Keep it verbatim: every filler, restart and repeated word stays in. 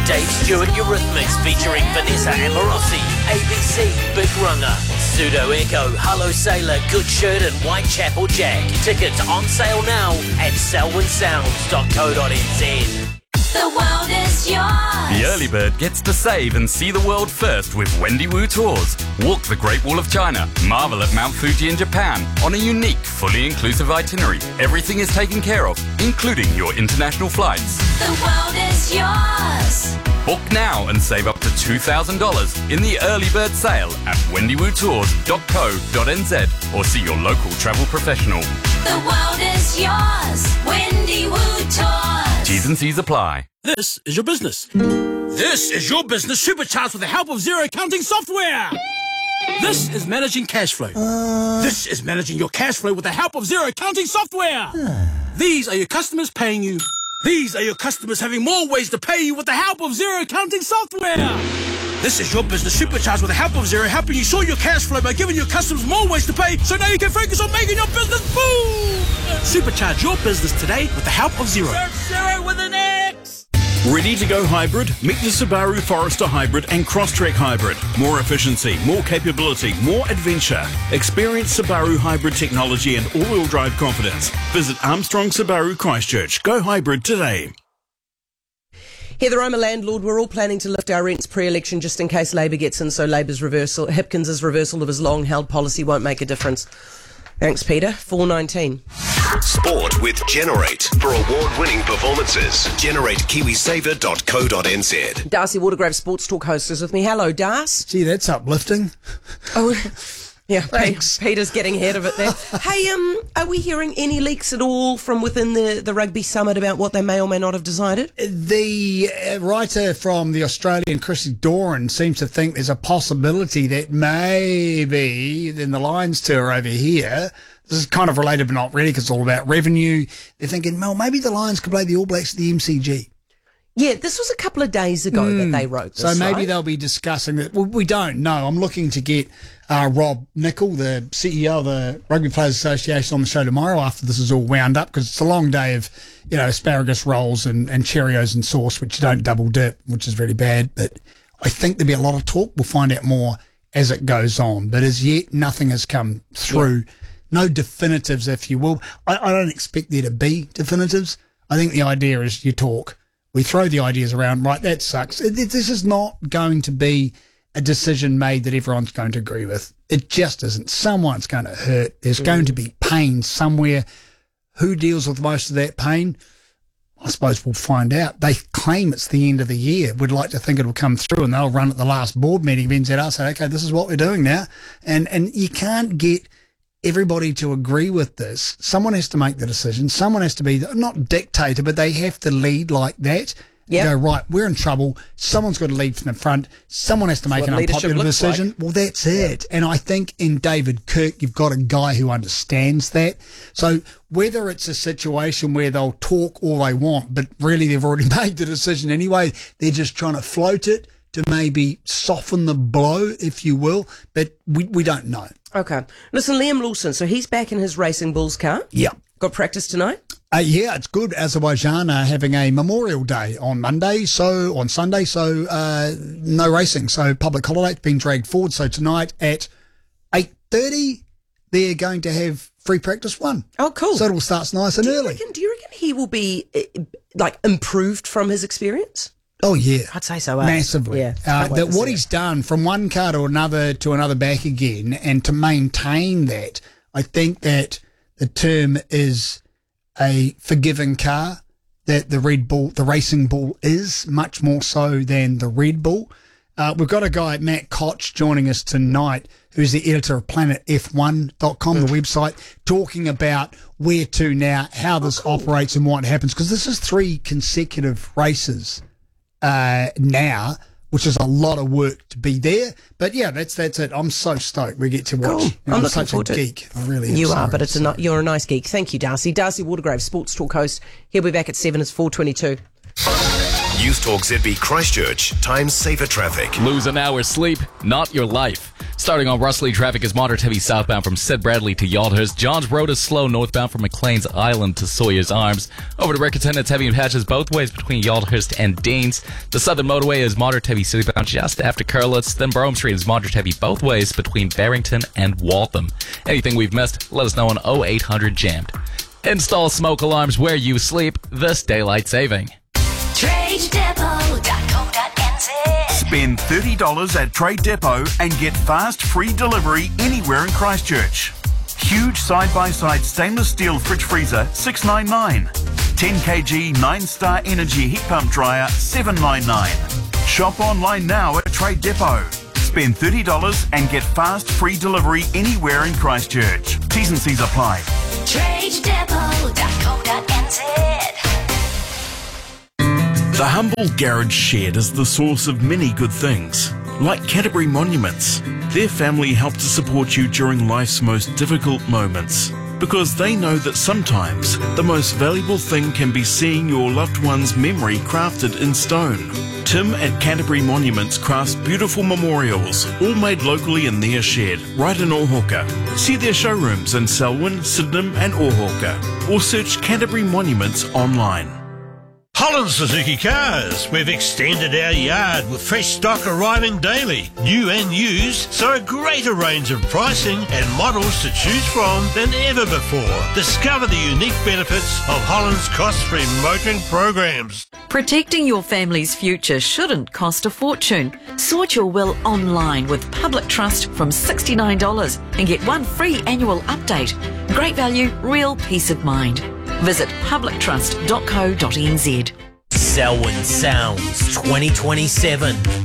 Dave Stewart Eurythmics featuring Vanessa Amorosi, A B C, Big Runner, Pseudo Echo, Hello Sailor, Good Shirt and Whitechapel Jack. Tickets on sale now at selwyn sounds dot co dot n z. The world is yours. The early bird gets to save and see the world first with Wendy Wu Tours. Walk the Great Wall of China, marvel at Mount Fuji in Japan on a unique, fully inclusive itinerary. Everything is taken care of, including your international flights. The world is yours. Book now and save up to two thousand dollars in the early bird sale at wendy wu tours dot co dot n z or see your local travel professional. The world is yours. Wendy Wu Tours. T's and C's apply. This is your business. This is your business supercharged with the help of Xero accounting software. This is managing cash flow. Uh... This is managing your cash flow with the help of Xero accounting software. These are your customers paying you. These are your customers having more ways to pay you with the help of Xero accounting software. This is your business supercharged with the help of Xero, helping you sort your cash flow by giving your customers more ways to pay, so now you can focus on making your business boom. Supercharge your business today with the help of Xero. Xero with an X. Ready to go hybrid? Meet the Subaru Forester Hybrid and Crosstrek Hybrid. More efficiency, more capability, more adventure. Experience Subaru hybrid technology and all-wheel drive confidence. Visit Armstrong Subaru Christchurch. Go hybrid today. Heather, I'm a landlord. We're all planning to lift our rents pre-election just in case Labor gets in, so Labor's reversal, Hipkins's reversal of his long-held policy won't make a difference. Thanks, Peter. four nineteen. Sport with Generate. For award-winning performances, generate kiwi saver dot co dot n z. Darcy Watergrave, Sports Talk host, is with me. Hello, Darcy. Gee, that's uplifting. Oh, yeah, Thanks. Peter's getting ahead of it there. Hey, um, are we hearing any leaks at all from within the, the Rugby Summit about what they may or may not have decided? The uh, writer from the Australian, Chrissy Doran, seems to think there's a possibility that maybe in the Lions tour over here, this is kind of related but not really because it's all about revenue, they're thinking, well, maybe the Lions could play the All Blacks at the M C G. Yeah, this was a couple of days ago mm. that they wrote this, So maybe right? they'll be discussing that. Well, we don't know. I'm looking to get uh, Rob Nicol, the C E O of the Rugby Players Association, on the show tomorrow after this is all wound up, because it's a long day of, you know, asparagus rolls and, and Cheerios and sauce, which you don't double dip, which is really bad. But I think there'll be a lot of talk. We'll find out more as it goes on. But as yet, nothing has come through. Yeah. No definitives, if you will. I, I don't expect there to be definitives. I think the idea is you talk. We throw the ideas around, right, that sucks. It, it, this is not going to be a decision made that everyone's going to agree with. It just isn't. Someone's going to hurt. There's mm. going to be pain somewhere. Who deals with most of that pain? I suppose we'll find out. They claim it's the end of the year. We'd like to think it'll come through and they'll run at the last board meeting of N Z R, say, okay, this is what we're doing now. And, and you can't get everybody to agree with this. Someone has to make the decision. Someone has to be, not dictator, but they have to lead like that. Yep. Go, right, we're in trouble. Someone's got to lead from the front. Someone has to That's make an unpopular decision. Like. Well, that's it. And I think in David Kirk, you've got a guy who understands that. So whether it's a situation where they'll talk all they want, but really they've already made the decision anyway, they're just trying to float it to maybe soften the blow, if you will. But we, we don't know. Okay. Listen, Liam Lawson, so he's back in his Racing Bulls car? Yeah. Got practice tonight? Uh, yeah, it's good. Azerbaijan are having a Memorial Day on Monday, so on Sunday, so uh, no racing. So public holiday, it's been dragged forward. So tonight at eight thirty, they're going to have free practice one. Oh, cool. So it all starts nice and do early. Reckon, do you reckon he will be, uh, like, improved from his experience? Oh, yeah. I'd say so. Uh, Massively. Yeah, uh, that what he's done from one car to another to another back again, and to maintain that, I think that the term is a forgiving car, that the Red Bull, the Racing Bull is, much more so than the Red Bull. Uh, we've got a guy, Matt Koch, joining us tonight, who's the editor of planet f one dot com, mm. the website, talking about where to now, how this oh, cool. operates and what happens, because this is three consecutive races uh, now, which is a lot of work to be there. But yeah, that's that's it. I'm so stoked we get to watch. Cool. You know, I'm, I'm looking such forward a to geek. it. I really am. You sorry, are, but it's a so. no, you're a nice geek. Thank you, Darcy. Darcy Watergrave, Sports Talk host. He'll be back at seven. It's four twenty-two. News Talk Z B Christchurch. Time saver traffic. Lose an hour's sleep, not your life. Starting on Rossley, traffic is moderate heavy southbound from Sid Bradley to Yaldhurst. Johns Road is slow northbound from McLean's Island to Sawyer's Arms. Over to Riccarton, it's heavy in patches both ways between Yaldhurst and Deans. The Southern Motorway is moderate heavy citybound just after Curlitz. Then Brougham Street is moderate heavy both ways between Barrington and Waltham. Anything we've missed, let us know on oh eight hundred jammed. Install smoke alarms where you sleep this daylight saving. trade depot dot co dot n z. Spend thirty dollars at Trade Depot and get fast free delivery anywhere in Christchurch. Huge side-by-side stainless steel fridge freezer, six ninety-nine. ten kilogram nine star Energy heat pump dryer, seven ninety-nine. Shop online now at Trade Depot. Spend thirty dollars and get fast free delivery anywhere in Christchurch. T's and C's apply. trade depot dot co dot n z. The humble garage shed is the source of many good things, like Canterbury Monuments. Their family help to support you during life's most difficult moments, because they know that sometimes the most valuable thing can be seeing your loved one's memory crafted in stone. Tim at Canterbury Monuments crafts beautiful memorials, all made locally in their shed, right in Ohauka. See their showrooms in Selwyn, Sydenham and Ohauka, or search Canterbury Monuments online. Holland Suzuki Cars. We've extended our yard with fresh stock arriving daily, new and used, so a greater range of pricing and models to choose from than ever before. Discover the unique benefits of Holland's cost-free motoring programs. Protecting your family's future shouldn't cost a fortune. Sort your will online with Public Trust from sixty-nine dollars and get one free annual update. Great value, real peace of mind. Visit public trust dot co dot n z. Selwyn Sounds twenty twenty-seven.